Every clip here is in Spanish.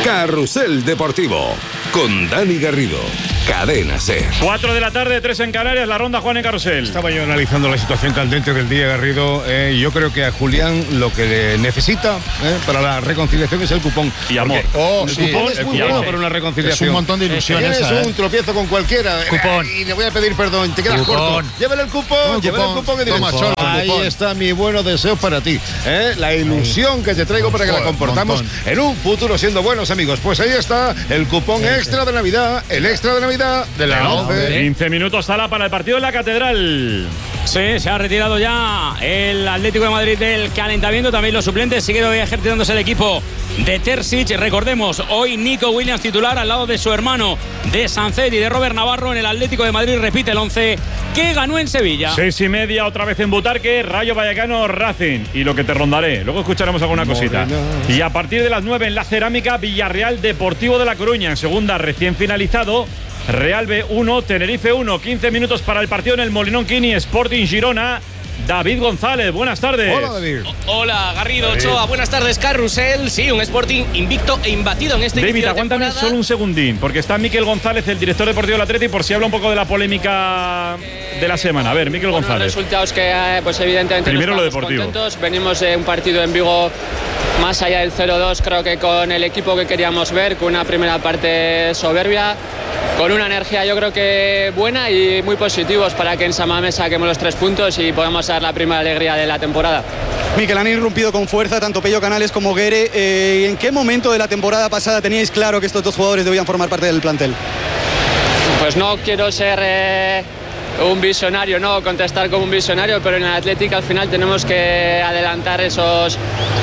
Carrusel Deportivo con Dani Garrido. Cadena SER. 4 de la tarde, 3 en Canarias, la ronda Juan en Carrusel. Estaba yo analizando la situación candente del día, Garrido. Yo creo que a Julián lo que necesita para la reconciliación es el cupón. Y amor. El cupón es muy bueno para una reconciliación. Es un montón de ilusiones. Tienes un tropiezo con cualquiera. Cupón. Y le voy a pedir perdón. Te quedas corto. Llévale el cupón. Llévale el cupón que tienes. Ahí está mi buenos deseos para ti. La ilusión que te traigo para que la comportamos en un futuro siendo buenos amigos. Pues ahí está el cupón extra de Navidad. El extra de Navidad de la 11. 15 minutos sala para el partido en la Catedral. Sí, se ha retirado ya el Atlético de Madrid del calentamiento. También los suplentes. Sigue hoy ejercitándose el equipo de Terzic. Recordemos, hoy Nico Williams titular al lado de su hermano de Sancet y de Robert Navarro en el Atlético de Madrid. Repite el 11 que ganó en Sevilla. 6:30 otra vez en Butarque, Rayo Vallecano, Racing. Y lo que te rondaré. Luego escucharemos alguna cosita. Y a partir de las 9 en la Cerámica, Villarreal Deportivo de La Coruña. En segunda, recién finalizado. Real B 1, Tenerife 1. 15 minutos para el partido en el Molinón Quini, Sporting Girona. David González, buenas tardes. Hola, David. Hola, Garrido, Ochoa, buenas tardes, Carrusel. Sí, un Sporting invicto e imbatido en este inicio David, de aguántame temporada. solo un segundín, porque está Miquel González, el director deportivo del Atleti, por si habla un poco de la polémica de la semana. A ver, Miquel González. Resultados que, pues evidentemente, primero no lo estamos deportivo. contentos. Venimos de un partido en Vigo, más allá del 0-2, creo que con el equipo que queríamos ver, con una primera parte soberbia, con una energía yo creo que buena y muy positivos para que en San Mamés saquemos los 3 puntos y podamos dar la primera alegría de la temporada. Miquel, han irrumpido con fuerza tanto Pello Canales como Guere. ¿En qué momento de la temporada pasada teníais claro que estos dos jugadores debían formar parte del plantel? Pues no quiero ser un visionario, no contestar como un visionario, pero en el Atlético al final tenemos que adelantar esos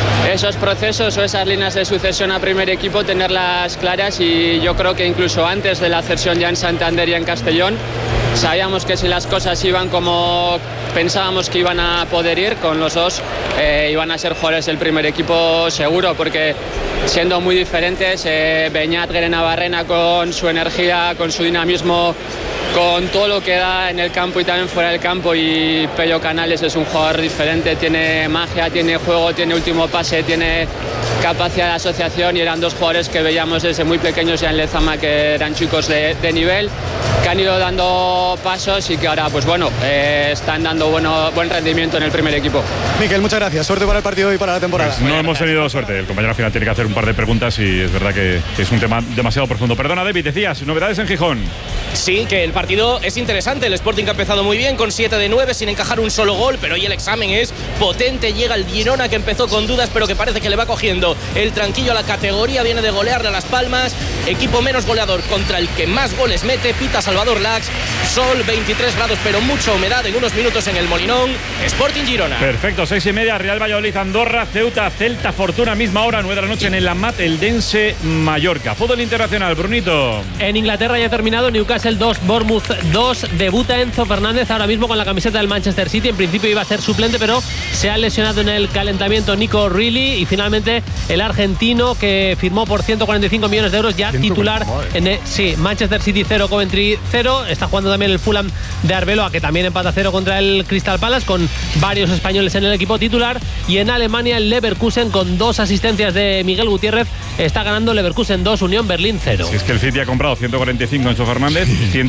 procesos o esas líneas de sucesión a primer equipo, tenerlas claras, y yo creo que incluso antes de la cesión ya en Santander y en Castellón sabíamos que si las cosas iban como pensábamos que iban a poder ir con los dos, iban a ser jugadores del primer equipo seguro, porque siendo muy diferentes, Beñat Guerenabarrena con su energía, con su dinamismo, con todo lo que da en el campo y también fuera del campo, y Pello Canales es un jugador diferente, tiene magia, tiene juego, tiene último pase, tiene capacidad de asociación, y eran dos jugadores que veíamos desde muy pequeños ya en Lezama, que eran chicos de nivel, que han ido dando pasos y que ahora pues bueno, están dando buen rendimiento en el primer equipo. Miquel, muchas gracias, suerte para el partido y para la temporada. Pues no hemos tenido suerte, el compañero al final tiene que hacer un par de preguntas y es verdad que es un tema demasiado profundo. Perdona, David, decías, novedades en Gijón. Sí, que el partido es interesante. El Sporting ha empezado muy bien con 7 de 9 sin encajar un solo gol, pero hoy el examen es potente. Llega el Girona, que empezó con dudas pero que parece que le va cogiendo el tranquillo a la categoría. Viene de golearle a Las Palmas, equipo menos goleador contra el que más goles mete, pita Salvador Lax. Sol, 23 grados pero mucha humedad en unos minutos en el Molinón. Sporting Girona. Perfecto, 6:30, Real Valladolid, Andorra, Ceuta, Celta, Fortuna, misma hora, 9 de la noche en el Amat, Eldense, Mallorca. Fútbol internacional, Brunito. En Inglaterra ya ha terminado, Newcastle 2, Bournemouth 2. Debuta Enzo Fernández ahora mismo con la camiseta del Manchester City. En principio iba a ser suplente, pero se ha lesionado en el calentamiento Nico Reilly. Y finalmente el argentino, que firmó por 145 millones de euros, ya titular en el, Manchester City 0, Coventry 0. Está jugando también el Fulham de Arbeloa, que también empata 0 contra el Crystal Palace, con varios españoles en el equipo titular. Y en Alemania el Leverkusen, con 2 asistencias de Miguel Gutiérrez, está ganando Leverkusen 2, Unión Berlín 0. Si es que el City ha comprado 145 Enzo Fernández,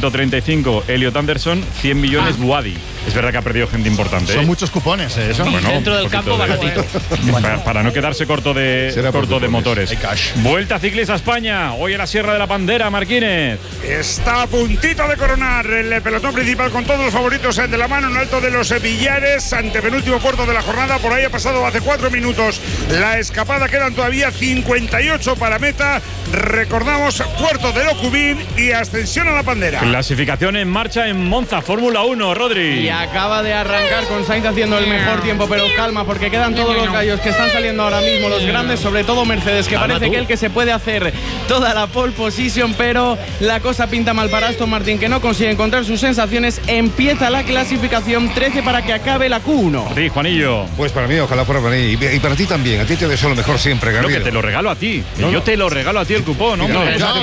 135 Elliot Anderson, 100 millones Buadi. Es verdad que ha perdido gente importante. Son muchos cupones, eso. Bueno, dentro del campo, baratito. Para no quedarse corto de motores. Vuelta ciclista a España. Hoy en la Sierra de la Pandera, Marquínez. Está a puntito de coronar el pelotón principal con todos los favoritos de la mano en Alto de los Villares, antepenúltimo puerto de la jornada. Por ahí ha pasado hace 4 minutos la escapada. Quedan todavía 58 para meta. Recordamos, puerto de Locubín y ascensión a la Pandera. Clasificación en marcha en Monza, Fórmula 1, Rodri. Y acaba de arrancar con Sainz haciendo el mejor tiempo, pero calma, porque quedan todos los gallos que están saliendo ahora mismo, los grandes, sobre todo Mercedes, que parece que el que se puede hacer toda la pole position, pero la cosa pinta mal para Aston Martín, que no consigue encontrar sus sensaciones, empieza la clasificación 13 para que acabe la Q1. Sí, Juanillo. Pues para mí, ojalá fuera para mí. Y para ti también. A ti te deseo lo mejor siempre, Garrido. Lo que te lo regalo a ti. No, yo te lo regalo a ti el cupón, ¿no?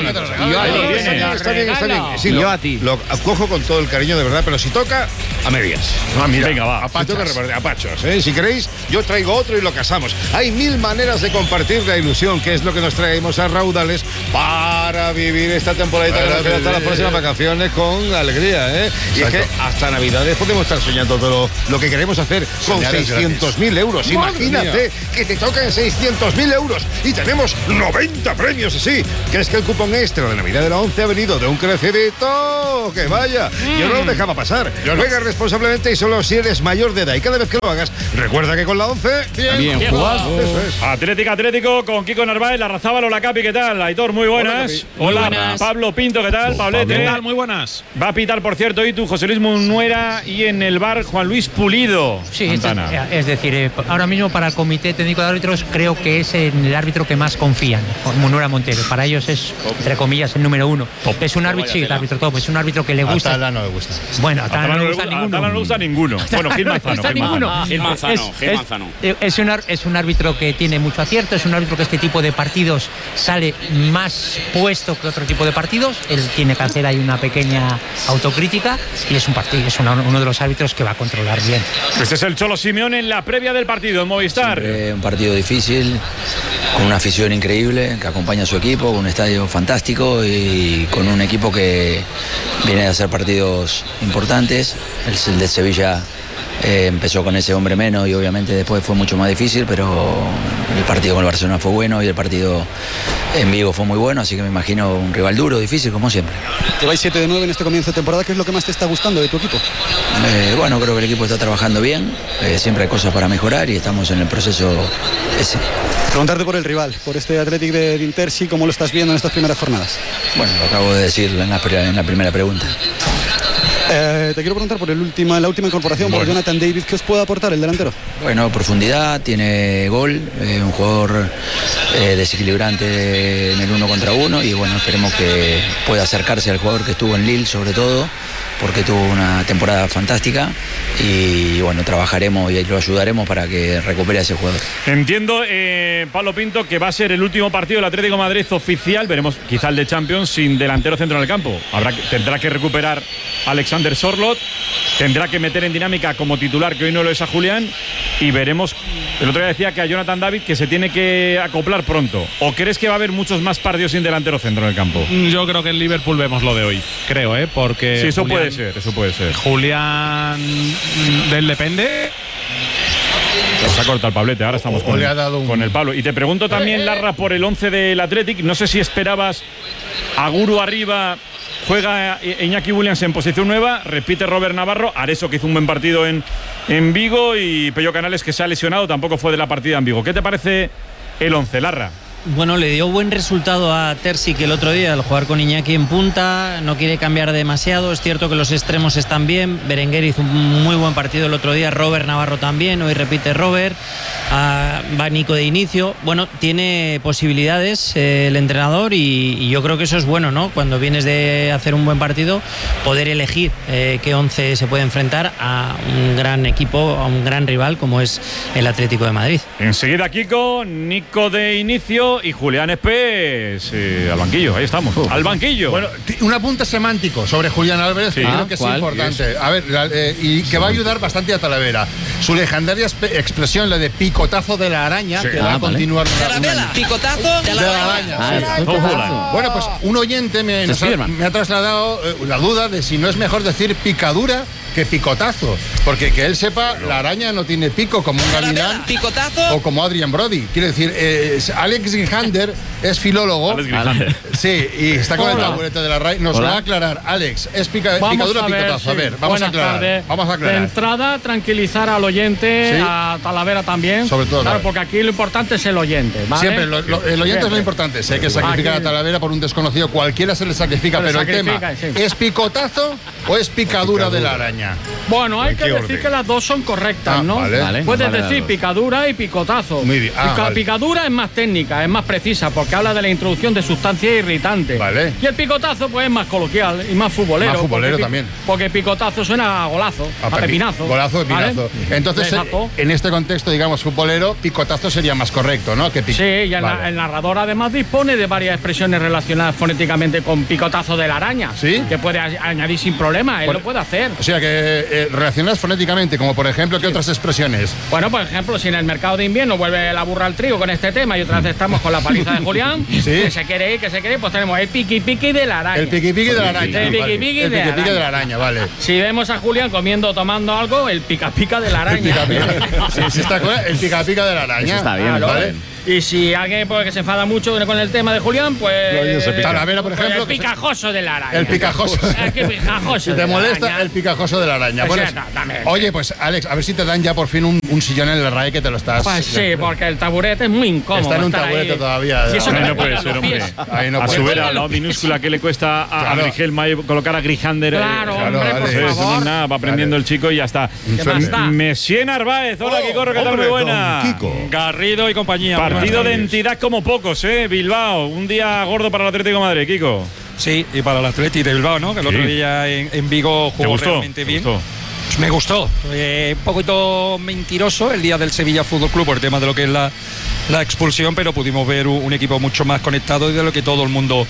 Está bien. Sí, yo a ti. Lo acojo con todo el cariño, de verdad, pero si toca, a medias. No, mira, venga, va. Si toca, a pachos. Si queréis, yo traigo otro y lo casamos. Hay 1000 maneras de compartir la ilusión, que es lo que nos traemos a raudales para vivir esta temporadita que nos queda hasta las próximas vacaciones con alegría, Y es que hasta Navidades podemos estar soñando todo lo que queremos hacer con 600.000 euros. Imagínate que te tocan 600.000 euros y tenemos 90 premios así. ¿Crees que el cupón extra de Navidad de la 11 ha venido de un crecidito? ¡Que vaya! Yo no lo dejaba pasar. Juega responsablemente y solo si eres mayor de edad. Y cada vez que lo hagas, recuerda que con la 11... Bien jugado. Eso es. Atlético con Kiko Narváez, Larrazábal, hola Capi, ¿qué tal? Aitor, muy buenas. Hola, buenas. Pablo Pinto, ¿qué tal? Pablete. ¿Qué tal? Muy buenas. Va a pitar, por cierto, y tú, José Luis Munuera, y en el bar Juan Luis Pulido. Sí, es decir, ahora mismo para el Comité Técnico de Árbitros creo que es el árbitro que más confían, Munuera Montero. Para ellos es, entre comillas, el número 1. Es un árbitro, sí, el árbitro top, es un árbitro que le gusta. A Tala no le gusta. Bueno, a Tala no le gusta ninguno. A Tala no le gusta ninguno. Bueno, Gil Manzano. Es un árbitro que tiene mucho acierto, es un árbitro que este tipo de partidos sale más puesto que otro tipo de partidos. Él tiene que hacer ahí una pequeña autocrítica y es uno de los árbitros que va a controlar bien. Este es el Cholo Simeone en la previa del partido en Movistar. Un partido difícil, con una afición increíble que acompaña a su equipo, con un estadio fantástico y con un equipo que viene a hacer partidos importantes. El de Sevilla empezó con ese hombre menos y obviamente después fue mucho más difícil, pero el partido con el Barcelona fue bueno y el partido en Vigo fue muy bueno, así que me imagino un rival duro, difícil, como siempre. Te vais 7 de 9 en este comienzo de temporada. ¿Qué es lo que más te está gustando de tu equipo? Bueno, creo que el equipo está trabajando bien, siempre hay cosas para mejorar y estamos en el proceso ese. Preguntarte por el rival, por este Athletic de Intersi, ¿cómo lo estás viendo en estas primeras jornadas? Bueno, lo acabo de decir en la primera pregunta. Te quiero preguntar por la última incorporación, por Jonathan David. ¿Qué os puede aportar el delantero? Bueno, profundidad, tiene gol, un jugador desequilibrante en el 1 contra 1 y bueno, esperemos que pueda acercarse al jugador que estuvo en Lille sobre todo, porque tuvo una temporada fantástica y bueno, trabajaremos y lo ayudaremos para que recupere a ese jugador. Entiendo, Pablo Pinto, que va a ser el último partido del Atlético de Madrid oficial, veremos quizá el de Champions, sin delantero centro en el campo. Tendrá que recuperar Alexander Sorloth, tendrá que meter en dinámica como titular, que hoy no lo es a Julián, y veremos. El otro día decía que a Jonathan David que se tiene que acoplar pronto. ¿O crees que va a haber muchos más partidos sin delantero centro en el campo? Yo creo que en Liverpool vemos lo de hoy, creo, porque sí, eso puede ser. Julián, de él depende. Se ha cortado el Pablete, ahora estamos con el Pablo. Y te pregunto también, Larra, por el 11 del Athletic. No sé si esperabas a Guru arriba. Juega Iñaki Williams en posición nueva, repite Robert Navarro, Areso, que hizo un buen partido en Vigo, y Pello Canales, que se ha lesionado, tampoco fue de la partida en Vigo. ¿Qué te parece el 11, Larra? Bueno, le dio buen resultado a Terzic el otro día al jugar con Iñaki en punta, no quiere cambiar demasiado, es cierto que los extremos están bien, Berenguer hizo un muy buen partido el otro día, Robert Navarro también, hoy repite Robert, va Nico de inicio, bueno, tiene posibilidades el entrenador y yo creo que eso es bueno, ¿no? Cuando vienes de hacer un buen partido, poder elegir qué 11 se puede enfrentar a un gran equipo, a un gran rival como es el Atlético de Madrid. Enseguida Kiko, Nico de inicio y Julián Espés al banquillo, ahí estamos, al banquillo. Bueno, un apunte semántico sobre Julián Álvarez, que creo que es importante. A ver, y que va a ayudar bastante a Talavera. Su legendaria expresión, la de picotazo de la araña, que va a continuar. Picotazo de la araña. Bueno, pues un oyente me ha trasladado la duda de si no es mejor decir picadura que picotazo, porque que él sepa, la araña no tiene pico como un gavilán o como Adrian Brody. Quiero decir, Alex Grijander es filólogo. Sí, y está con el taburete de la RAI. Nos va a aclarar, Alex, ¿es picadura o picotazo? A ver, vamos a aclarar. De entrada, tranquilizar al oyente, a Talavera también. Sobre todo. Claro, porque aquí lo importante es el oyente, ¿vale? Siempre, el oyente es lo importante. Si hay que sacrificar a Talavera por un desconocido, cualquiera se le sacrifica, pero el tema, ¿es picotazo o es picadura de la araña? araña? Bueno, hay que decir que las dos son correctas, ¿no? Vale. Puedes decir picadura y picotazo. Muy bien. Vale. Picadura es más técnica, es más precisa, porque habla de la introducción de sustancias irritantes. Vale. Y el picotazo, pues, es más coloquial y más futbolero. Más futbolero también. Porque picotazo suena a golazo, a pepinazo. Golazo, pepinazo. ¿Vale? Entonces, en este contexto, digamos, futbolero, picotazo sería más correcto, ¿no? Que sí, y el narrador además dispone de varias expresiones relacionadas fonéticamente con picotazo de la araña. ¿Sí? Que puede añadir sin problema, él lo puede hacer. O sea que relacionadas fonéticamente, como por ejemplo, ¿qué otras expresiones? Bueno, por ejemplo, si en el mercado de invierno vuelve la burra al trigo con este tema y otra vez estamos con la paliza de Julián, ¿sí? que se quiere ir, pues tenemos el piqui de la araña. El piqui de la araña. El piqui de la araña, vale. Si vemos a Julián comiendo, tomando algo, el pica de la araña. Sí, está con el pica de la araña. Eso está bien, ¿vale? Y si alguien que se enfada mucho con el tema de Julián, pues. Talavera, por ejemplo. El picajoso de la araña. El picajoso. Si te molesta, el picajoso de la araña. Bueno, oye, pues Alex, a ver si te dan ya por fin un sillón en el RAE que te lo estás. Pues sí, porque el taburete es muy incómodo. Está en un taburete todavía. Y eso no puede ser, hombre. A su vera, la minúscula que le cuesta a Rigelma colocar a Grijander. Claro, hombre, por favor. Eso no es nada, va aprendiendo el chico y ya está. Messier Narváez, hola Kiko, ¿qué tal? Muy buena. Garrido y compañía. Partido de entidad como pocos, Bilbao. Un día gordo para el Atlético de Madrid, Kiko. Sí, y para el Atlético de Bilbao, ¿no? Que el otro día en Vigo jugó realmente bien. Pues me gustó. Un poquito mentiroso el día del Sevilla Fútbol Club por el tema de lo que es la expulsión, pero pudimos ver un equipo mucho más conectado y de lo que todo el mundo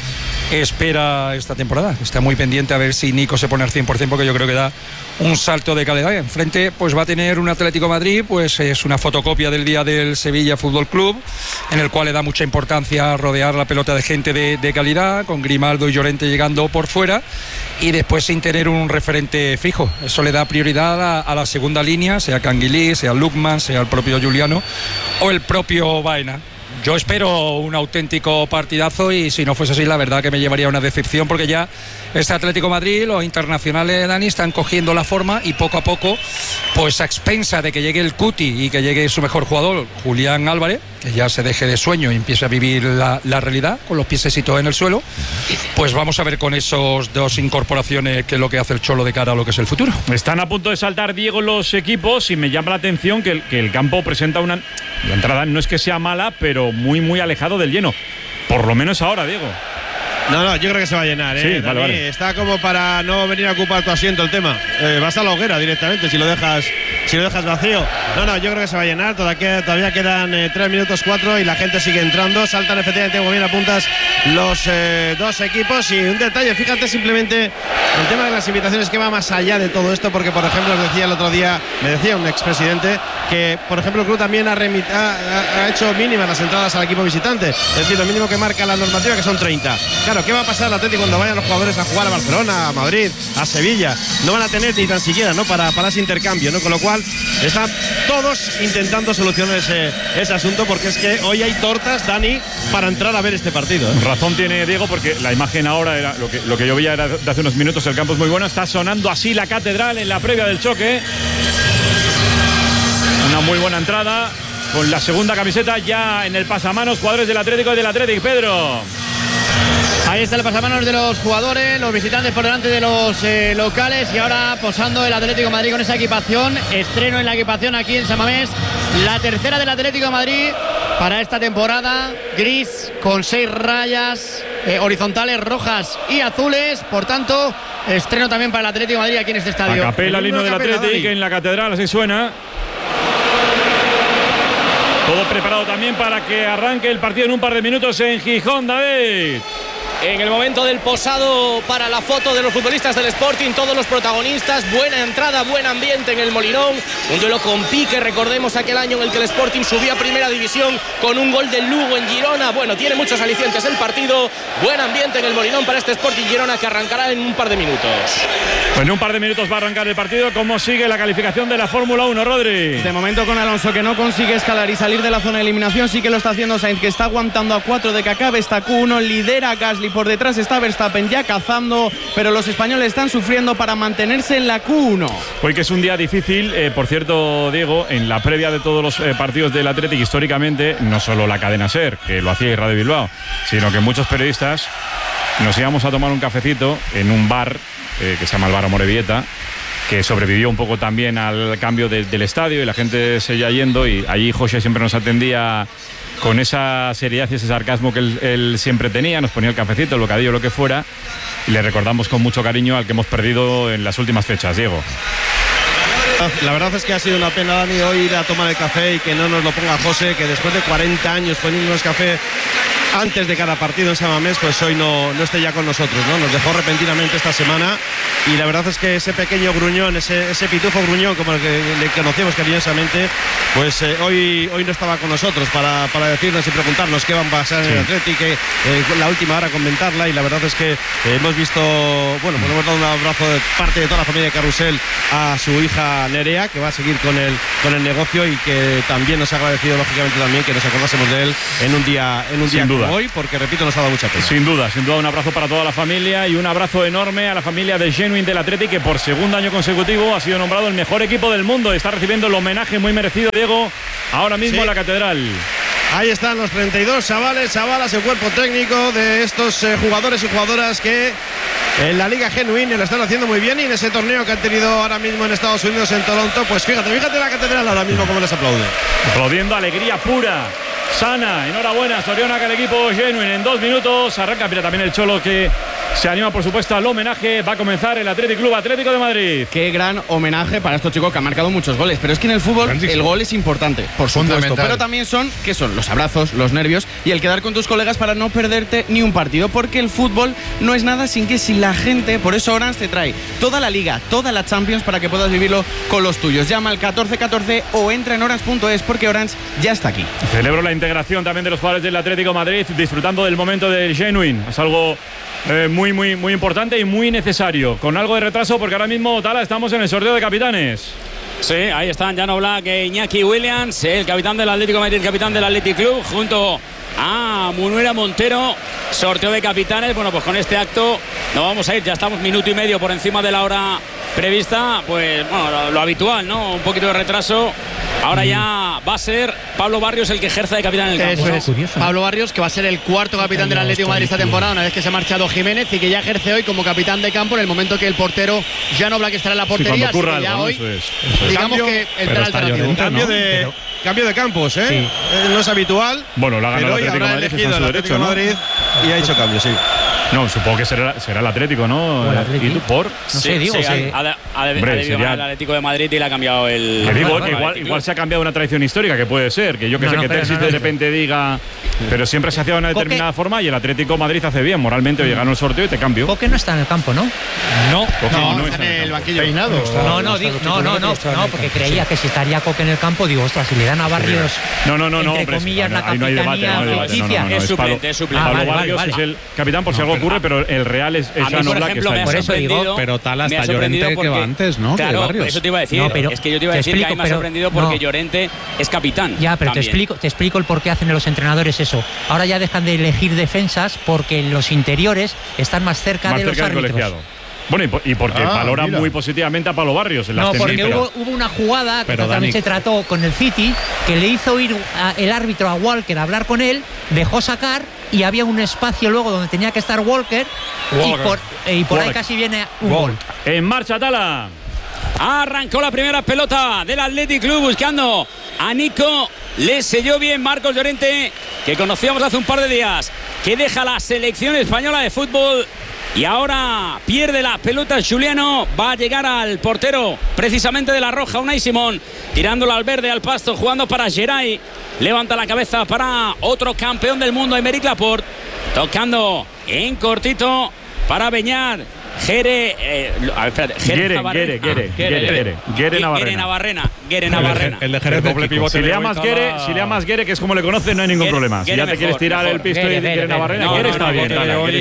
espera esta temporada. Está muy pendiente a ver si Nico se pone al 100%, porque yo creo que da un salto de calidad. Enfrente pues va a tener un Atlético de Madrid, pues es una fotocopia del día del Sevilla Fútbol Club, en el cual le da mucha importancia a rodear la pelota de gente de calidad, con Grimaldo y Llorente llegando por fuera, y después sin tener un referente fijo. Eso le da prioridad a la segunda línea, sea Canguilí, sea Lukman, sea el propio Juliano o el propio Baena. Yo espero un auténtico partidazo y si no fuese así, la verdad que me llevaría una decepción, porque ya este Atlético de Madrid, los internacionales, Dani, están cogiendo la forma y poco a poco, pues a expensa de que llegue el Cuti y que llegue su mejor jugador, Julián Álvarez, que ya se deje de sueño y empiece a vivir la realidad con los piececitos en el suelo, pues vamos a ver con esos dos incorporaciones qué es lo que hace el Cholo de cara a lo que es el futuro. Están a punto de saltar, Diego, los equipos, y me llama la atención que el campo presenta la entrada no es que sea mala, pero muy alejado del lleno. Por lo menos ahora, Diego. No, yo creo que se va a llenar, Sí, vale. Está como para no venir a ocupar tu asiento el tema. Vas a la hoguera directamente si lo dejas vacío. No, yo creo que se va a llenar. Todavía quedan 3 minutos 4 y la gente sigue entrando. Saltan efectivamente, como bien apuntas, los dos equipos. Y un detalle, fíjate simplemente el tema de las invitaciones, que va más allá de todo esto, porque por ejemplo os decía el otro día, me decía un expresidente, que por ejemplo el club también ha hecho mínimas las entradas al equipo visitante. Es decir, lo mínimo que marca la normativa, que son 30. Claro, ¿qué va a pasar al Atlético cuando vayan los jugadores a jugar a Barcelona, a Madrid, a Sevilla? No van a tener ni tan siquiera, ¿no?, para ese intercambio, ¿no? Con lo cual están todos intentando solucionar ese asunto, porque es que hoy hay tortas, Dani, para entrar a ver este partido, ¿eh? Razón tiene Diego, porque la imagen ahora era lo que yo veía era de hace unos minutos. El campo es muy bueno, está sonando así la catedral en la previa del choque. Una muy buena entrada con la segunda camiseta ya en el pasamanos, jugadores del Atlético y del Atlético. Pedro. Ahí está el pasamanos de los jugadores, los visitantes por delante de los locales, y ahora posando el Atlético de Madrid con esa equipación. Estreno en la equipación aquí en San Mamés, la tercera del Atlético de Madrid para esta temporada, gris con 6 rayas horizontales rojas y azules. Por tanto, estreno también para el Atlético de Madrid aquí en este estadio. A capela el himno del Atlético en la catedral, así suena. Todo preparado también para que arranque el partido en un par de minutos en Gijón, David. En el momento del posado para la foto de los futbolistas del Sporting, todos los protagonistas, buena entrada, buen ambiente en el Molinón, un duelo con pique. Recordemos aquel año en el que el Sporting subió a Primera División con un gol del Lugo en Girona. Bueno, tiene muchos alicientes el partido, buen ambiente en el Molinón para este Sporting Girona, que arrancará en un par de minutos. Pues en un par de minutos va a arrancar el partido. ¿Cómo sigue la calificación de la Fórmula 1, Rodri? De momento, con Alonso, que no consigue escalar y salir de la zona de eliminación, sí que lo está haciendo Sainz, que está aguantando a 4 de que acabe esta Q1, lidera Gasly. Por detrás está Verstappen ya cazando, pero los españoles están sufriendo para mantenerse en la Q1. Hoy, que es un día difícil, por cierto, Diego, en la previa de todos los partidos del Atlético, históricamente, no solo la cadena SER, que lo hacía Radio Bilbao, sino que muchos periodistas nos íbamos a tomar un cafecito en un bar que se llama el Bar Amorebieta, que sobrevivió un poco también al cambio del estadio y la gente seguía yendo, y allí José siempre nos atendía con esa seriedad y ese sarcasmo que él siempre tenía, nos ponía el cafecito, el bocadillo, lo que fuera, y le recordamos con mucho cariño al que hemos perdido en las últimas fechas. Diego. La verdad es que ha sido una pena, Dani, hoy ir a tomar el café y que no nos lo ponga José, que después de 40 años poniéndonos café antes de cada partido en San Mamés, pues hoy no esté ya con nosotros, ¿no? Nos dejó repentinamente esta semana, y la verdad es que ese pequeño gruñón, ese pitufo gruñón, como el que le conocemos cariñosamente, pues hoy no estaba con nosotros para decirnos y preguntarnos qué va a pasar en el Atleti, que la última hora comentarla, y la verdad es que hemos visto, bueno, pues hemos dado un abrazo de parte de toda la familia de Carrusel a su hija Nerea, que va a seguir con el negocio, y que también nos ha agradecido lógicamente también que nos acordásemos de él en un día como hoy, porque repito, nos ha dado mucha pena. Sin duda, un abrazo para toda la familia, y un abrazo enorme a la familia de Genuine del Atleti, que por segundo año consecutivo ha sido nombrado el mejor equipo del mundo. Está recibiendo el homenaje muy merecido, Diego, ahora mismo en la Catedral. Ahí están los 32 chavalas, el cuerpo técnico de estos jugadores y jugadoras que en la Liga Genuine lo están haciendo muy bien, y en ese torneo que han tenido ahora mismo en Estados Unidos, en Toronto, pues fíjate la Catedral ahora mismo como les aplaude. Aplaudiendo, alegría pura, sana. Enhorabuena, Soriona, que el equipo Genuine en 2 minutos arranca. Mira, también el Cholo, que se anima por supuesto al homenaje. Va a comenzar el Athletic Club Atlético de Madrid. Qué gran homenaje para estos chicos que han marcado muchos goles, pero es que en el fútbol el gol es importante, por supuesto, pero también son los abrazos, los nervios y el quedar con tus colegas para no perderte ni un partido, porque el fútbol no es nada sin la gente. Por eso Orange te trae toda la Liga, toda la Champions, para que puedas vivirlo con los tuyos. Llama al 1414 o entra en orange.es, porque Orange ya está aquí. Celebro la integración también de los jugadores del Atlético de Madrid, disfrutando del momento del Genuine. Es algo muy importante y muy necesario, con algo de retraso porque ahora mismo, Tala, estamos en el sorteo de capitanes. Sí, ahí están Jan Oblak e Iñaki Williams, el capitán del Atlético de Madrid, el capitán del Athletic Club, junto a Munuera Montero. Sorteo de capitanes. Bueno, pues con este acto nos vamos a ir, ya estamos minuto y medio por encima de la hora prevista, pues bueno, lo habitual, ¿no? Un poquito de retraso. Ahora ya va a ser Pablo Barrios el que ejerza de capitán en el campo, ¿no? Curioso, Pablo Barrios, que va a ser el cuarto capitán del Atlético de Madrid esta temporada, una vez que se ha marchado Jiménez, y que ya ejerce hoy como capitán de campo en el momento que el portero Jan Oblak estará en la portería. Sí, ocurra así que algo, ya ¿no? hoy, Eso es. digamos que el plan alternativo. Cambio de campos, ¿eh? Sí. No es habitual. Bueno, lo ha ganado el Atlético de Madrid, elegido el Atlético de Madrid, ¿no? Y ha hecho cambio, sí. No, supongo que será el Atlético, ¿no? ¿Y tú por? No sé, digo. Ha debido ganar el Atlético de Madrid y le ha cambiado el. Que digo, que igual se ha cambiado una tradición histórica, que puede ser. Que yo que sé que Terzic de repente diga. Pero siempre se hacía de una determinada forma, y el Atlético de Madrid hace bien moralmente. Oye, ganó el sorteo y te cambio. Coque no está en el campo, ¿no? No, está en el banquillo. Peinado. No, porque creía que si estaría Coque en el campo, digo, ostras, si le dan a Barrios. No, entre comillas, la capitanía ficticia. Es suplente. Pablo Barrios es el capitán por si algo ocurre, pero el Real es Jan Oblak, que está por eso digo, pero Tala está Llorente que va antes, ¿no? Claro, eso te iba a decir. Es que yo te iba a decir que a mí me ha sorprendido porque Llorente es capitán. Ya, pero te explico el por qué hacen los entrenadores eso. Ahora ya dejan de elegir defensas porque los interiores están más cerca de los árbitros. Bueno, y porque valora muy positivamente a Pablo Barrios en la porque hubo una jugada que también se trató con el City, que le hizo ir el árbitro a Walker a hablar con él, dejó sacar y había un espacio luego donde tenía que estar Walker. Y por ahí casi viene un gol. En marcha, Tala. Arrancó la primera pelota del Athletic Club buscando a Nico. Le selló bien Marcos Llorente, que conocíamos hace un par de días, que deja la selección española de fútbol. Y ahora pierde la pelota Juliano. Va a llegar al portero precisamente de la Roja, Unai Simón, tirándola al verde, al pasto, jugando para Geray. Levanta la cabeza para otro campeón del mundo, Aymeric Laporte. Tocando en cortito para Beñat. Gere Navarrena. El de Jerez doble pivote. Si le llamas Gere, que es como le conoces, no hay ningún problema. Si ya te quieres tirar el pisto y Gere Navarrena, Gere está bien.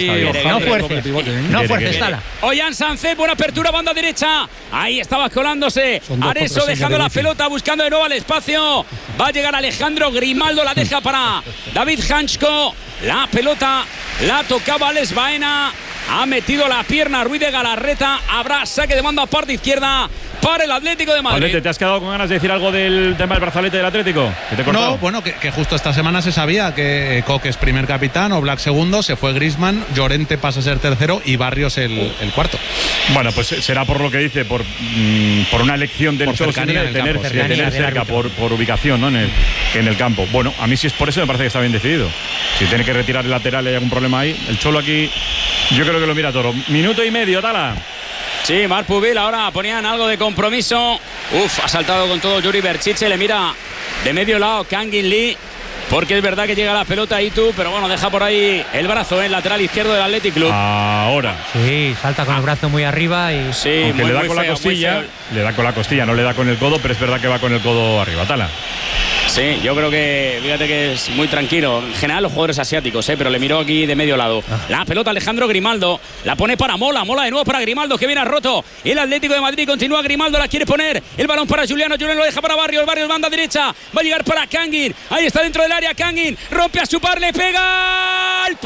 No fuerces, Tala. Ollán Sánchez, buena apertura, banda derecha. Ahí estaba colándose. Areso dejando la pelota, buscando de nuevo al espacio. Va a llegar Alejandro Grimaldo, la deja para David Hanchko. La pelota la tocaba Alex Baena. Ha metido la pierna Ruiz de Galarreta. Habrá saque de banda parte izquierda para el Atlético de Madrid. Valete, ¿te has quedado con ganas de decir algo del tema del brazalete del Atlético? No, bueno, que justo esta semana se sabía que Coque es primer capitán, Oblak segundo, se fue Griezmann, Llorente pasa a ser tercero y Barrios el cuarto. Bueno, pues será por lo que dice, por una elección del Cholo de tener cerca, por ubicación, ¿no? en el campo. Bueno, a mí si es por eso me parece que está bien decidido. Si tiene que retirar el lateral y hay algún problema ahí, el Cholo aquí yo creo que lo mira todo. Minuto y medio, Tala. Sí, Marc Pubil ahora ponían algo de compromiso. Ha saltado con todo Yuri Berchiche, le mira de medio lado Kangin Lee, porque es verdad que llega la pelota ahí tú, pero bueno, deja por ahí el brazo, el lateral izquierdo del Athletic Club. Ahora. Sí, salta con el brazo muy arriba y sí, aunque le da con la costilla, no le da con el codo, pero es verdad que va con el codo arriba, Tala. Sí, yo creo que, fíjate que es muy tranquilo. En general los jugadores asiáticos, pero le miró aquí de medio lado. La pelota Alejandro Grimaldo, la pone para Mola de nuevo para Grimaldo, que viene roto. El Atlético de Madrid continúa, Grimaldo la quiere poner. El balón para Juliano lo deja para Barrios, banda derecha. Va a llegar para Kangin, ahí está dentro del área Kangin. Rompe a su par, le pega al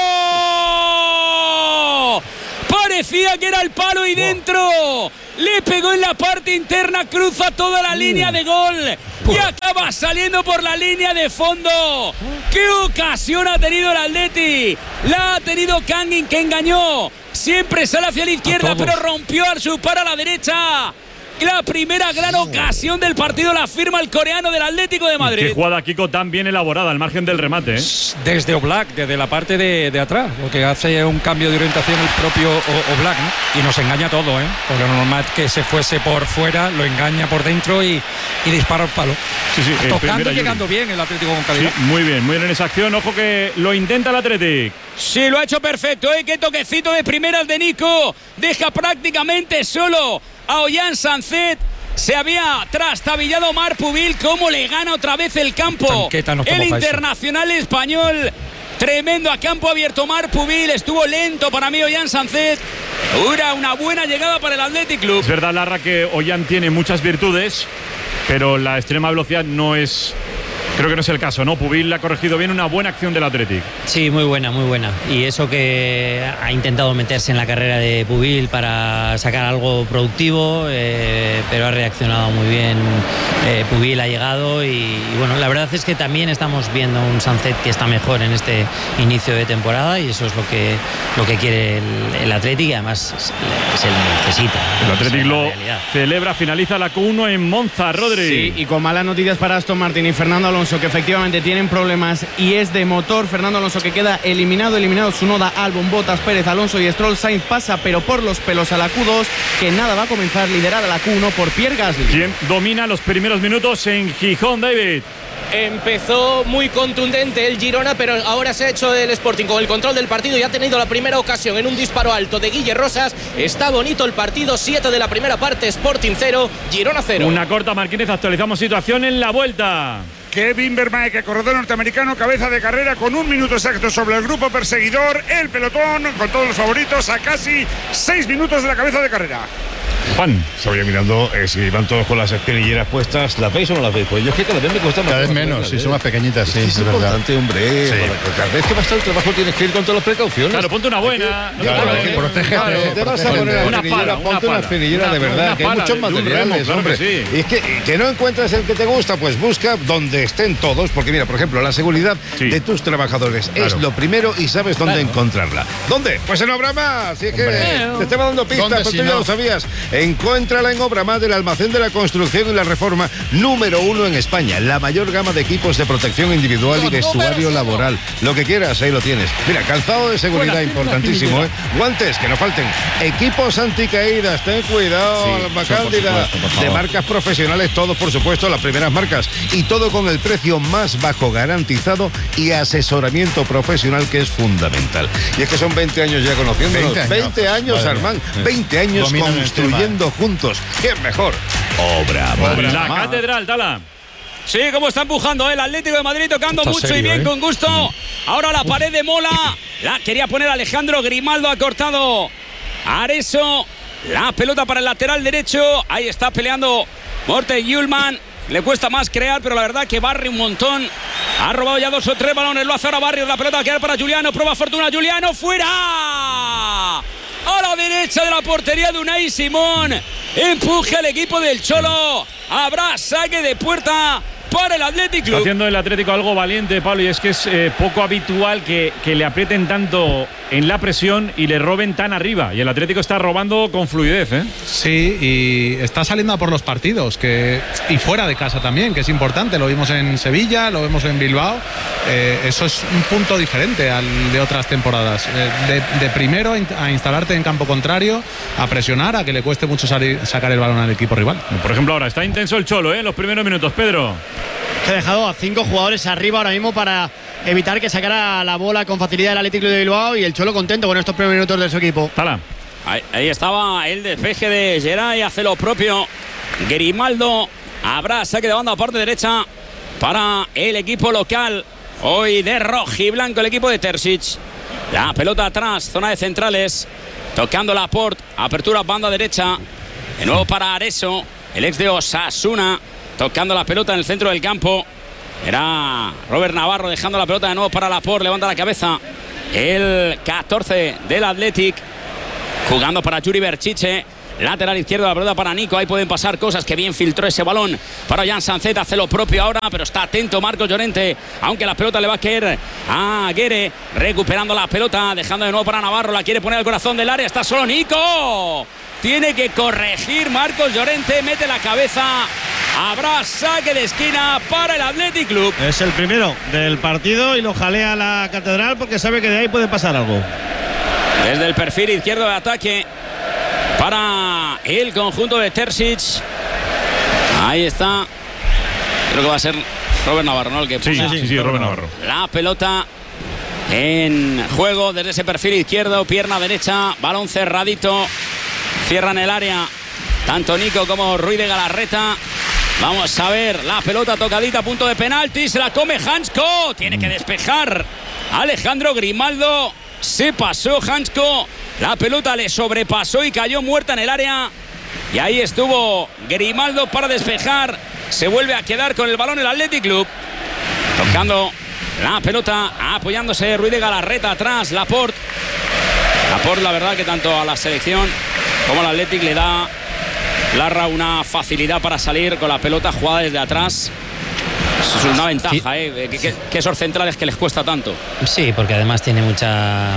palo. Parecía que era el palo y dentro. Le pegó en la parte interna, cruza toda la línea de gol y acaba saliendo por la línea de fondo. ¡Qué ocasión ha tenido el Atleti! La ha tenido Kangin, que engañó. Siempre sale hacia la izquierda, pero rompió al su par a la derecha. La primera gran ocasión del partido la firma el coreano del Atlético de Madrid. Qué jugada, Kiko, tan bien elaborada al margen del remate, ¿eh? Desde Oblak, desde la parte de atrás, lo que hace un cambio de orientación el propio Oblak, ¿no? Y nos engaña todo, ¿eh? Porque lo normal es que se fuese por fuera, lo engaña por dentro y dispara al palo. Sí, tocando y llegando bien el Atlético con calidad. Sí, muy bien en esa acción. Ojo que lo intenta el Atlético. Sí, lo ha hecho perfecto, ¿eh? Qué toquecito de primeras de Nico. Deja prácticamente solo a Ollán Sancet. Se había trastabillado Marc Pubil. Cómo le gana otra vez el campo el internacional español. Tremendo a campo abierto Marc Pubil. Estuvo lento para mí Ollán Sancet. Era una buena llegada para el Athletic Club. Es verdad, Larra, que Ollán tiene muchas virtudes, pero la extrema velocidad no es... Creo que no es el caso, ¿no? Pubil le ha corregido bien, una buena acción del Athletic. Sí, muy buena. Y eso que ha intentado meterse en la carrera de Pubil para sacar algo productivo, pero ha reaccionado muy bien. Pubil ha llegado y bueno, la verdad es que también estamos viendo un Sancet que está mejor en este inicio de temporada y eso es lo que quiere el Athletic y además se le necesita. El Athletic lo celebra, finaliza la Q1 en Monza, Rodri. Sí, y con malas noticias para Aston Martin y Fernando Alonso, que efectivamente tienen problemas y es de motor. Fernando Alonso que queda eliminado Tsunoda, Albon, Bottas, Pérez, Alonso y Stroll. Sainz pasa pero por los pelos a la Q2, que nada, va a comenzar liderada la Q1 por Pierre Gasly. ¿Quién domina los primeros minutos en Gijón, David? Empezó muy contundente el Girona, pero ahora se ha hecho el Sporting con el control del partido y ha tenido la primera ocasión en un disparo alto de Guille Rosas. Está bonito el partido, 7 de la primera parte, Sporting 0, Girona 0. Una corta, Martínez, actualizamos situación en la vuelta. Kevin Vermaeke, corredor norteamericano, cabeza de carrera con 1 minuto exacto sobre el grupo perseguidor. El pelotón con todos los favoritos a casi 6 minutos de la cabeza de carrera. Juan. Estaba mirando si van todos con las espinilleras puestas. ¿Las veis o no las veis? Pues yo es que cada vez me cuesta más. Cada vez menos, sí, son más pequeñitas, sí, es importante, hombre. Sí. Cada vez que vas a el trabajo tienes que ir con todas las precauciones. Claro, ponte una buena. Claro, protégete. Si te vas a poner una espinillera, ponte una espinillera de verdad, que hay muchos materiales, hombre. Y es que no encuentras el que te gusta, pues busca donde estén todos, porque mira, por ejemplo, la seguridad de tus trabajadores es lo primero y sabes dónde encontrarla. ¿Dónde? Pues en Obramar. Si es que te estaba dando pistas, pero tú ya lo sabías. Encuéntrala en Obramar, el almacén de la construcción y la reforma número 1 en España. La mayor gama de equipos de protección individual y vestuario laboral. Lo que quieras, ahí lo tienes. Mira, calzado de seguridad importantísimo, ¿eh? Guantes, que no falten. Equipos anticaídas, ten cuidado, Alma Cándida. De marcas profesionales, todos, por supuesto, las primeras marcas. Y todo con el precio más bajo garantizado y asesoramiento profesional, que es fundamental. Y es que son 20 años ya conociéndonos. 20 años, Armán. 20 años construyendo juntos. ¿Quién mejor? Obramar. La Catedral, Tala. Sí, como está empujando el Atlético de Madrid, tocando mucho serio, y bien, con gusto. Ahora la pared de Mola. La quería poner Alejandro Grimaldo, ha cortado Areso. La pelota para el lateral derecho. Ahí está peleando Morten Hjulmand. Le cuesta más crear, pero la verdad que barre un montón. Ha robado ya 2 o 3 balones. Lo hace ahora Barrios. La pelota va a quedar para Juliano. Prueba fortuna. Juliano fuera. A la derecha de la portería de Unai Simón. empuje al equipo del Cholo. Habrá saque de puerta para el Athletic Club. Está haciendo el Atlético algo valiente, Pablo, y es que es poco habitual que le aprieten tanto en la presión y le roben tan arriba. Y el Atlético está robando con fluidez, ¿eh? Sí, y está saliendo a por los partidos, y fuera de casa también, que es importante. Lo vimos en Sevilla, lo vemos en Bilbao. Eso es un punto diferente al de otras temporadas. De primero a instalarte en campo contrario, a presionar, a que le cueste mucho sacar el balón al equipo rival. Por ejemplo, ahora está intenso el Cholo, ¿eh? Los primeros minutos, Pedro. Que ha dejado a 5 jugadores arriba ahora mismo para evitar que sacara la bola con facilidad el Athletic Club de Bilbao, y el Cholo contento con estos primeros minutos de su equipo. Ahí estaba el despeje de Geray, hace lo propio Grimaldo. Habrá saque de banda a parte derecha para el equipo local. Hoy de rojiblanco el equipo de Terzic. La pelota atrás, zona de centrales, tocando Laporte, apertura banda derecha. De nuevo para Areso, el ex de Osasuna, tocando la pelota en el centro del campo. Era Robert Navarro dejando la pelota de nuevo para Laporte, levanta la cabeza el 14 del Athletic, jugando para Yuri Berchiche, lateral izquierdo, la pelota para Nico. Ahí pueden pasar cosas, que bien filtró ese balón para Jan Sanzet, hace lo propio ahora, pero está atento Marcos Llorente, aunque la pelota le va a caer a Guere, recuperando la pelota, dejando de nuevo para Navarro, la quiere poner al corazón del área, está solo Nico, tiene que corregir Marcos Llorente, mete la cabeza. Habrá saque de esquina para el Athletic Club. Es el primero del partido y lo jalea la Catedral porque sabe que de ahí puede pasar algo. Desde el perfil izquierdo de ataque para el conjunto de Terzic. Ahí está. Creo que va a ser Robert Navarro, ¿no? El que sí, Robert Navarro. La pelota en juego desde ese perfil izquierdo, pierna derecha, balón cerradito. Cierran el área tanto Nico como Ruiz de Galarreta. Vamos a ver la pelota tocadita a punto de penalti. Se la come Hansko. Tiene que despejar Alejandro Grimaldo. Se pasó Hansko. La pelota le sobrepasó y cayó muerta en el área. Y ahí estuvo Grimaldo para despejar. Se vuelve a quedar con el balón el Athletic Club. Tocando la pelota, apoyándose Ruiz de Galarreta atrás. Laporte, la verdad que tanto a la selección como al Athletic le da Larra una facilidad para salir con la pelota jugada desde atrás. Es una ventaja, que esos centrales que les cuesta tanto. Sí, porque además tiene mucha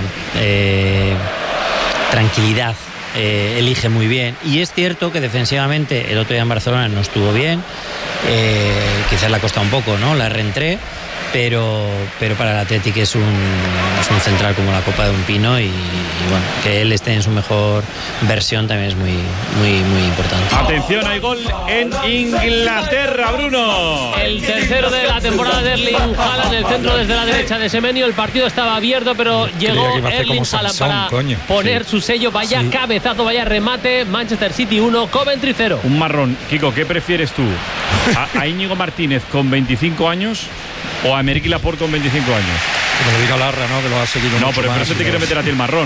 tranquilidad, elige muy bien. Y es cierto que defensivamente el otro día en Barcelona no estuvo bien, quizás le ha costado un poco, ¿no? La reentré. Pero para el Athletic es un central como la copa de un pino, y bueno, que él esté en su mejor versión también es muy, muy, muy importante. Atención, hay gol en Inglaterra, Bruno. El tercero de la temporada de Erling Haaland, el centro desde la derecha de Semenyo. El partido estaba abierto, pero llegó Erling Haaland para poner su sello. Vaya cabezazo, vaya remate. Manchester City 1, Coventry 0. Un marrón. Kiko, ¿qué prefieres tú? ¿A Íñigo Martínez con 25 años o a Emerick Laporte con 25 años? Que me lo diga Larra, ¿no? Que lo ha seguido mucho pero más. por eso te quiero meter a ti el marrón.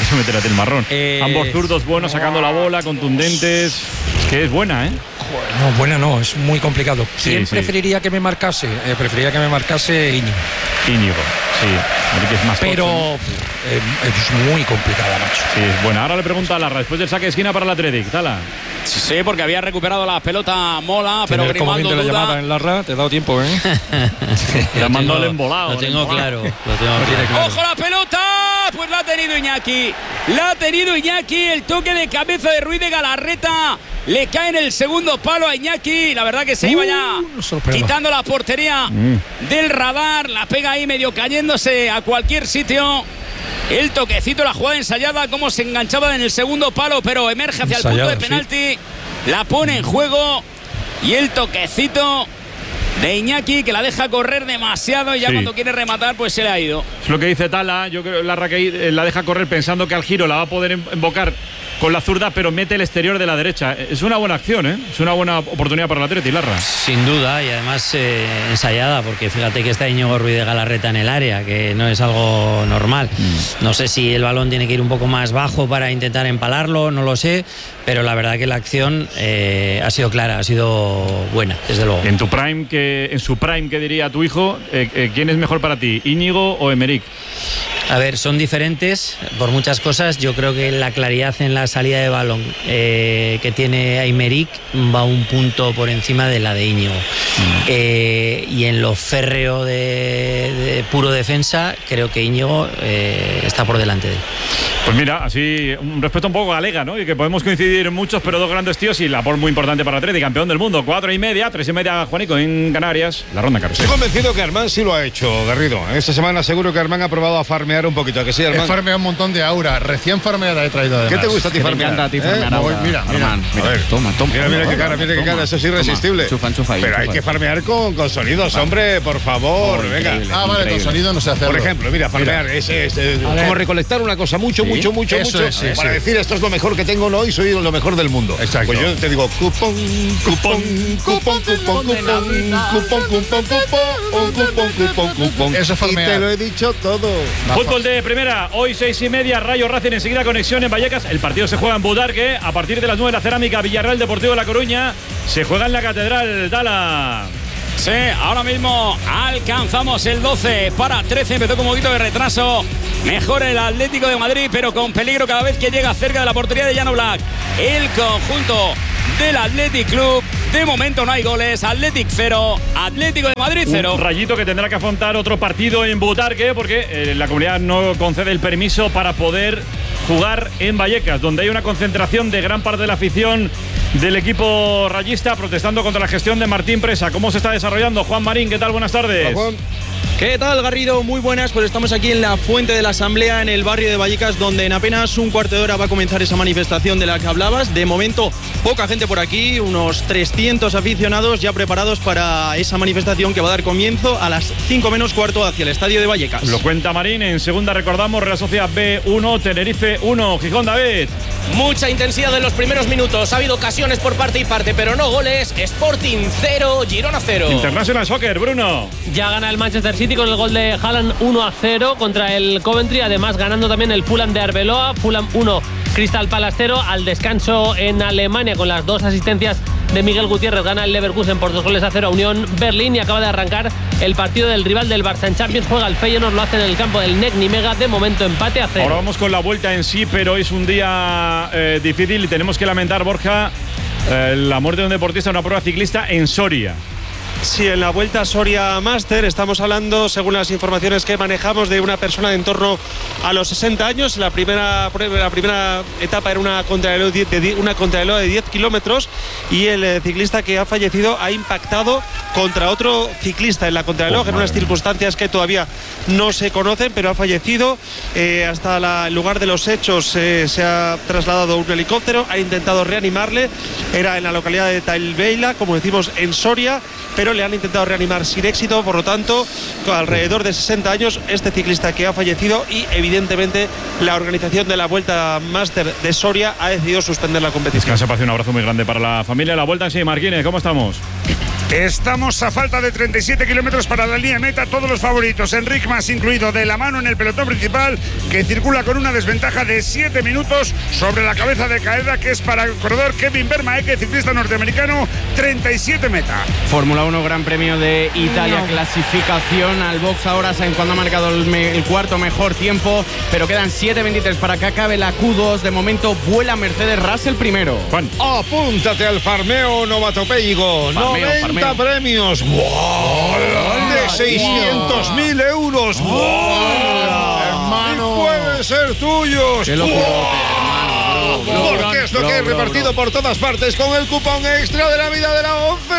Ambos zurdos buenos, sacando la bola, contundentes. Es que es buena, ¿eh? No, buena no, es muy complicado. ¿Quién preferiría que me marcase? Preferiría que me marcase Íñigo. Sí, es más pero es muy complicada, macho. Sí, es buena. Ahora le pregunta a Larra, después del saque de esquina para el Athletic. Tala. Sí, porque había recuperado la pelota Mola, pero Grimaldo duda. La llamada en Larra, te he dado tiempo, ¿eh? Le mandó el embolado. Lo tengo claro. ¡Ojo la pelota! Pues la ha tenido Iñaki. El toque de cabeza de Ruiz de Galarreta. Le cae en el segundo palo a Iñaki. La verdad que se iba ya quitando la portería del radar. La pega ahí medio cayéndose a cualquier sitio. El toquecito, la jugada ensayada, cómo se enganchaba en el segundo palo, pero emerge hacia el punto de penalti. La pone en juego y el toquecito de Iñaki, que la deja correr demasiado, y ya cuando quiere rematar pues se le ha ido. Es lo que dice Tala. Yo creo que Larra la deja correr pensando que al giro la va a poder embocar con la zurda, pero mete el exterior de la derecha. Es una buena acción, ¿eh? Es una buena oportunidad para el Atleti, Larra. Sin duda, y además ensayada, porque fíjate que está Íñigo Ruiz de Galarreta en el área, que no es algo normal. No sé si el balón tiene que ir un poco más bajo para intentar empalarlo, no lo sé, pero la verdad que la acción ha sido clara, ha sido buena, desde luego. En su prime, ¿qué diría tu hijo? ¿Quién es mejor para ti, Íñigo o Emerick? A ver, son diferentes por muchas cosas. Yo creo que la claridad en la salida de balón que tiene Aymeric va un punto por encima de la de Íñigo. Y en lo férreo de puro defensa, creo que Íñigo está por delante de él. Pues mira, así un respeto un poco galega, ¿no? Y que podemos coincidir muchos, pero dos grandes tíos y labor muy importante para Atleti, campeón del mundo. 4:30, 3:30, Juanico, en Canarias, la ronda carrusel. Estoy convencido que Armán sí lo ha hecho, Garrido. Esta semana seguro que Armán ha probado a farmear un poquito, ¿a que sí, Armán? He farmeado un montón de aura, recién farmeada he traído además. ¿Qué te gusta a ti farmear? Me encanta a ti farmear aura. Mira, a ver, toma. Mira qué cara, eso es irresistible. Enchufa ahí, pero hay que farmear con sonidos, hombre, por favor, venga. Vale, con sonido no sé hacerlo. Por ejemplo, mira, farmear es como recolectar una cosa mucho, para decir esto es lo mejor que tengo hoy, soy lo mejor del mundo. Exacto. Pues yo te digo cupón. Eso farmear. Y te lo he dicho todo. Fútbol de primera, hoy 6:30, Rayo Racing, enseguida conexión en Vallecas. El partido se juega en Butarque, a partir de las 9 la Cerámica, Villarreal Deportivo de La Coruña, se juega en la Catedral, Dala. Sí, ahora mismo alcanzamos el 12 para 13, empezó con un poquito de retraso. Mejor el Atlético de Madrid, pero con peligro cada vez que llega cerca de la portería de Jan Oblak. El conjunto del Athletic Club, de momento no hay goles. Athletic 0, Atlético de Madrid 0. Un Rayito que tendrá que afrontar otro partido en Butarque porque la comunidad no concede el permiso para poder jugar en Vallecas, donde hay una concentración de gran parte de la afición del equipo rayista protestando contra la gestión de Martín Presa. ¿Cómo se está desarrollando? Juan Marín, ¿qué tal? Buenas tardes. Hola, Juan. ¿Qué tal, Garrido? Muy buenas, pues estamos aquí en la Fuente de la Asamblea, en el barrio de Vallecas, donde en apenas un cuarto de hora va a comenzar esa manifestación de la que hablabas. De momento, poca gente por aquí, unos 300 aficionados ya preparados para esa manifestación que va a dar comienzo a las 5 menos cuarto hacia el estadio de Vallecas. Lo cuenta Marín. En segunda recordamos Real Sociedad B1, Tenerife 1, Gijón, David. Mucha intensidad en los primeros minutos, ha habido ocasiones por parte y parte, pero no goles. Sporting 0, Girona 0. International Soccer, Bruno. Ya gana el Manchester City con el gol de Haaland 1-0 contra el Coventry, además ganando también el Fulham de Arbeloa. Fulham 1, Crystal Palace 0. Al descanso en Alemania, con las dos asistencias de Miguel Gutiérrez, gana el Leverkusen por 2-0 a Unión Berlín. Y acaba de arrancar el partido del rival del Barça en Champions, juega el Feyenoord, lo hace en el campo del NEC Nimega, de momento empate a 0. Ahora vamos con la vuelta en sí, pero es un día difícil y tenemos que lamentar, Borja, la muerte de un deportista en una prueba ciclista en Soria. Sí, en la Vuelta a Soria Master estamos hablando, según las informaciones que manejamos, de una persona de en torno a los 60 años. La primera etapa era una contrarreloj de 10 kilómetros y el ciclista que ha fallecido ha impactado contra otro ciclista en la contrarreloj, en unas circunstancias que todavía no se conocen, pero ha fallecido. Hasta el lugar de los hechos se ha trasladado un helicóptero, ha intentado reanimarle. Era en la localidad de Talbeila, como decimos, en Soria, pero le han intentado reanimar sin éxito. Por lo tanto, alrededor de 60 años este ciclista que ha fallecido, y evidentemente la organización de la Vuelta Master de Soria ha decidido suspender la competición. Se hace un abrazo muy grande para la familia. La Vuelta en sí, Marquines, ¿cómo estamos? Estamos a falta de 37 kilómetros para la línea meta. Todos los favoritos, Enric Mas incluido, de la mano en el pelotón principal, que circula con una desventaja de 7 minutos sobre la cabeza de Caeda, que es para el corredor Kevin Vermaeke, ciclista norteamericano, 37 meta. Fórmula 1, Gran Premio de Italia, clasificación al box ahora. Sainz cuando ha marcado el cuarto mejor tiempo, pero quedan 7:23 para que acabe la Q2. De momento vuela Mercedes, Russell primero. Juan, apúntate al farmeo novatopéico. 90 premios. ¡Wow! De 600.000 euros. ¡Wow! Hermano, y pueden ser tuyos. ¡Qué locura, hermano! Porque es lo que he repartido por todas partes con el cupón extra de la vida de la 11.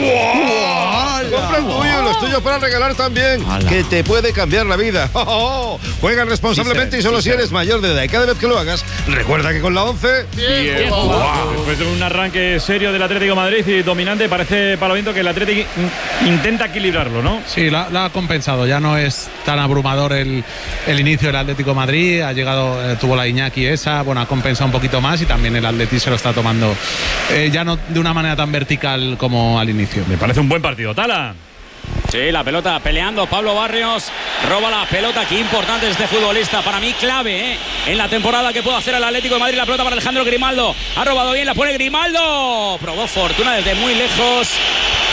¡Wow! Compra el tuyo y los tuyos para regalar también, que te puede cambiar la vida. Juega responsablemente y solo si eres mayor de edad. Y cada vez que lo hagas, recuerda que con la 11... Después de un arranque serio del Atlético de Madrid y dominante, parece para lo viento que el Atlético intenta equilibrarlo, ¿no? Sí, la ha compensado. Ya no es tan abrumador el inicio del Atlético de Madrid. Ha llegado, tuvo la Iñaki esa, bueno, ha compensado un poquito más, y también el Atleti se lo está tomando ya no de una manera tan vertical como al inicio. Me parece un buen partido. Tala. Sí, la pelota peleando. Pablo Barrios roba la pelota. Qué importante es este futbolista. Para mí clave en la temporada que puede hacer el Atlético de Madrid. La pelota para Alejandro Grimaldo. Ha robado bien, la pone Grimaldo. Probó fortuna desde muy lejos.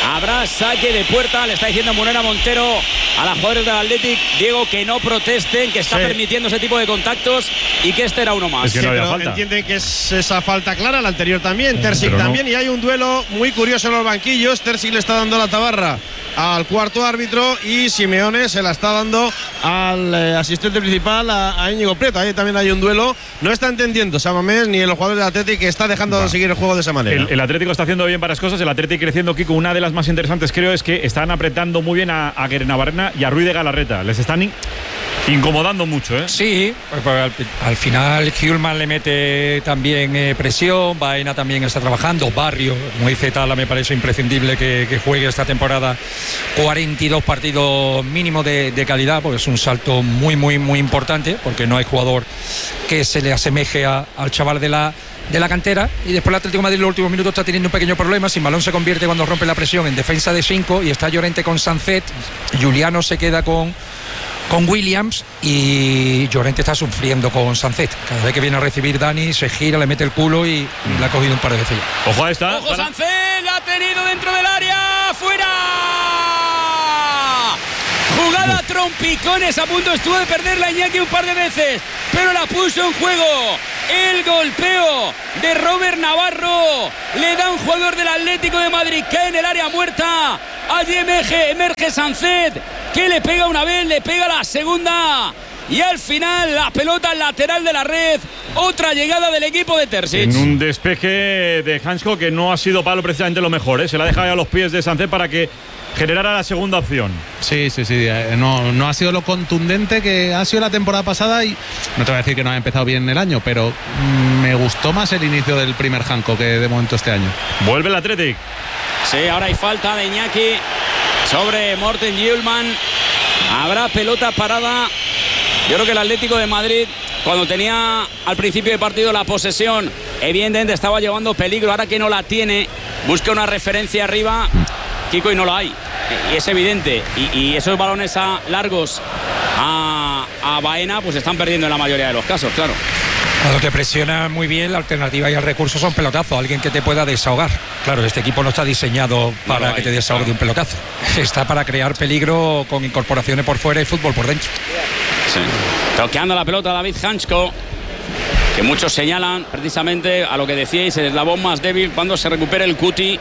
Habrá saque de puerta, le está diciendo Morena Montero a las jugadores del Athletic, Diego, que no protesten, que está permitiendo ese tipo de contactos y que este era uno más. Es que no había falta. Entienden que es esa falta clara, la anterior también, Terzic también, y hay un duelo muy curioso en los banquillos. Terzic le está dando la tabarra al cuarto árbitro y Simeone se la está dando al asistente principal, a Íñigo Prieto. Ahí también hay un duelo. No está entendiendo San Mamés ni los jugadores del Athletic que está dejando de seguir el juego de esa manera. El Atlético está haciendo bien varias cosas. El Atlético creciendo, Kiko. Una de las más interesantes, creo, es que están apretando muy bien a Guerenavarrena y a Ruiz de Galarreta. Les están incomodando mucho, ¿eh? Sí, pues al final Hjulman le mete también presión, Baena también está trabajando, Barrio, como dice Tala, me parece imprescindible que juegue esta temporada 42 partidos mínimo de calidad, porque es un salto muy importante, porque no hay jugador que se le asemeje al chaval de la cantera. Y después el Atlético de Madrid en los últimos minutos está teniendo un pequeño problema. Sin balón se convierte cuando rompe la presión en defensa de 5 y está Llorente con Sancet, Juliano se queda con Williams y Llorente está sufriendo con Sancet. Cada vez que viene a recibir Dani se gira, le mete el culo y le ha cogido un par de veces ya. Ojo a esta. Ojo, Sancet la ha tenido dentro del área. ¡Fuera! Jugada trompicones, a punto estuvo de perderla Iñaki un par de veces, pero la puso en juego. El golpeo de Robert Navarro le da un jugador del Atlético de Madrid, cae en el área muerta. Allí emerge Sancet, que le pega una vez, le pega la segunda. Y al final la pelota lateral de la red. Otra llegada del equipo de Terzic. En un despeje de Hansko que no ha sido Pablo precisamente lo mejor, ¿eh? Se la ha dejado a los pies de Sancet para que generara la segunda opción. Sí. No ha sido lo contundente que ha sido la temporada pasada, y no te voy a decir que no ha empezado bien el año, pero me gustó más el inicio del primer Hanko que de momento este año. Vuelve el Athletic. Sí, ahora hay falta de Iñaki sobre Morten Hjulman. Habrá pelota parada. Yo creo que el Atlético de Madrid, cuando tenía al principio de partido la posesión, evidentemente estaba llevando peligro. Ahora que no la tiene, busca una referencia arriba, Kiko, y no la hay. Y es evidente. Y esos balones largos a Baena, pues están perdiendo en la mayoría de los casos, claro. Cuando te presiona muy bien, la alternativa y el recurso son pelotazos, alguien que te pueda desahogar. Claro, este equipo no está diseñado para que te desahogue de un pelotazo. Está para crear peligro con incorporaciones por fuera y fútbol por dentro. Sí. Toqueando la pelota David Hansko, que muchos señalan precisamente a lo que decíais, el eslabón más débil cuando se recupere el Cuti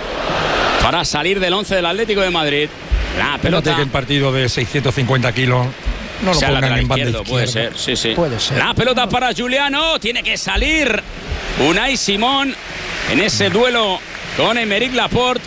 para salir del 11 del Atlético de Madrid. La pelota. Que el partido de 650 kilos no lo pongan en banda izquierda. Puede ser, sí. Puede ser. La pelota para Juliano, tiene que salir Unai Simón en ese duelo con Aymeric Laporte.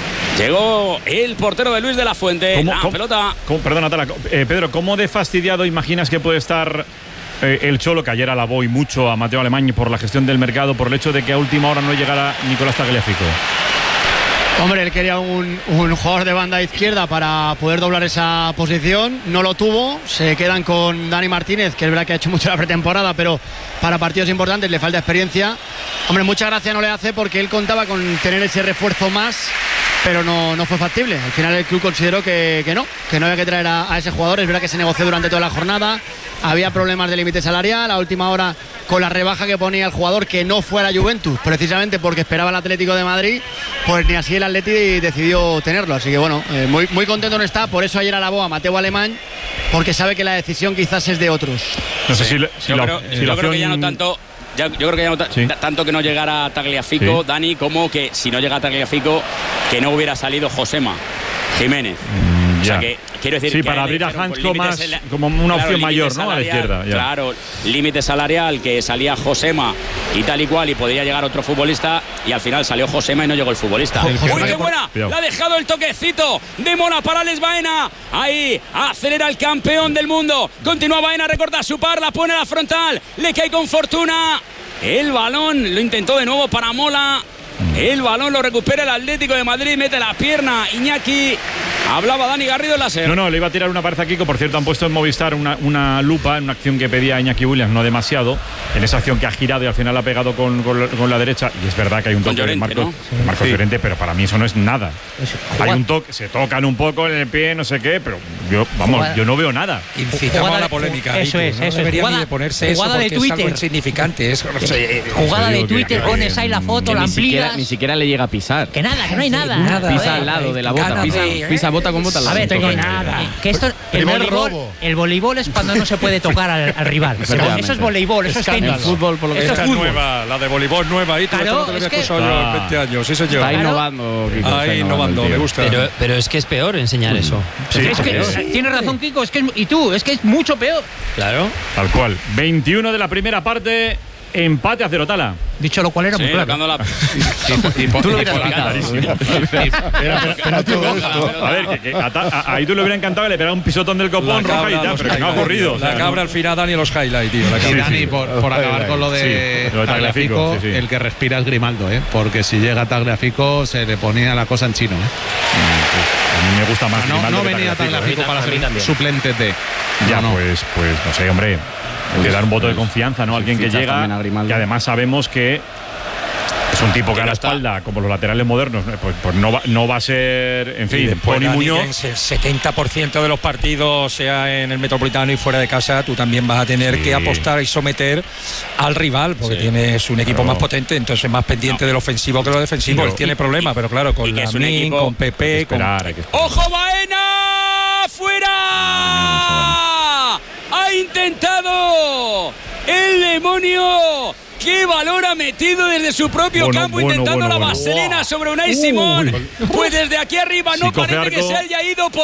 Llegó el portero de Luis de la Fuente. Pelota. Perdona, Tala. Pedro, ¿cómo de fastidiado imaginas que puede estar el Cholo, que ayer alabó y mucho a Mateo Alemany por la gestión del mercado, por el hecho de que a última hora no llegara Nicolás Tagliafico? Hombre, él quería un jugador de banda izquierda para poder doblar esa posición. No lo tuvo. Se quedan con Dani Martínez, que es verdad que ha hecho mucho la pretemporada, pero para partidos importantes le falta experiencia. Hombre, mucha gracia no le hace porque él contaba con tener ese refuerzo más, pero no fue factible. Al final el club consideró que no había que traer a ese jugador. Es verdad que se negoció durante toda la jornada. Había problemas de límite salarial. A última hora, con la rebaja que ponía el jugador, que no fue a la Juventus, precisamente porque esperaba el Atlético de Madrid, pues ni así el Atleti decidió tenerlo. Así que bueno, muy contento no está. Por eso ayer alabó a Mateo Alemany, porque sabe que la decisión quizás es de otros. No sé yo creo que ya no tanto. Yo creo que ya no tanto que no llegara Tagliafico, Dani, como que si no llega Tagliafico, que no hubiera salido Josema Jiménez. O sea que quiero decir que para abrir a Hansko más como una opción mayor, ¿no? A la izquierda. Claro, límite salarial, que salía Josema y tal y cual, y podría llegar otro futbolista, y al final salió Josema y no llegó el futbolista. ¡Uy, qué buena! Le ha dejado el toquecito de Mona para Alex Baena. Ahí acelera el campeón del mundo. Continúa Baena, recorta su par, la pone a la frontal, le cae con fortuna. El balón lo intentó de nuevo para Mola. El balón lo recupera el Atlético de Madrid, mete la pierna Iñaki Hablaba Dani Garrido en la SER. No, le iba a tirar una pared a Kiko. Por cierto, han puesto en Movistar una lupa en una acción que pedía Iñaki Williams, no demasiado. En esa acción que ha girado y al final ha pegado con la derecha. Y es verdad que hay un toque de Marcos Llorente, pero para mí eso no es nada. Hay un toque, se tocan un poco en el pie, no sé qué, pero yo no veo nada. Incitamos a la polémica. Eso es. Debería ni de ponerse eso porque es algo insignificante. Jugada de Twitter, pones ahí la foto, la amplías. Ni siquiera le llega a pisar. Que nada, que no hay nada. Pisa al lado de la bota. Pisa bota con bota al lado. A ver, tengo nada. Que esto, el voleibol es cuando no se puede tocar al rival. Eso es voleibol, eso es tenis. Fútbol, por lo que esta es nueva, la de voleibol nueva. Ahí claro, te lo había acusado yo en 20 años. Sí, señor. Está innovando, Kiko. Ahí innovando, me gusta. Pero es que es peor enseñar eso. Sí, es que tiene razón, Kiko. Y tú, es que es mucho peor. Claro. Tal cual. 21 de la primera parte. Empate a 0, Tala. Dicho lo cual era muy claro. Tú lo hubieras pitado. A ver, ahí tú le hubiera encantado que le pegara un pisotón del copón roja y ya, pero que no ha ocurrido. La cabra al final, Dani, los highlights, tío. Y Dani, por acabar con lo de Tagliafico, el que respira es Grimaldo, porque si llega Tagliafico se le ponía la cosa en chino. A mí me gusta más Grimaldo. No venía Tagliafico para ser suplente de. Ya, pues no sé, hombre. De dar un voto de confianza, ¿no? Alguien que llega, que además sabemos que es un tipo que a la espalda, como los laterales modernos, pues no va a ser, en fin, Tony Muñoz. El 70% de los partidos, sea en el Metropolitano y fuera de casa, tú también vas a tener que apostar y someter al rival, porque tienes un equipo más potente, entonces más pendiente del ofensivo que lo defensivo. Él tiene problemas, pero claro, con Lamine, con Pepe, ¡Ojo, Baena! ¡Fuera! ¡Ha intentado el demonio! ¡Qué valor ha metido desde su propio campo intentando la vaselina sobre Unai Simón! Pues desde aquí arriba no parece que se haya ido por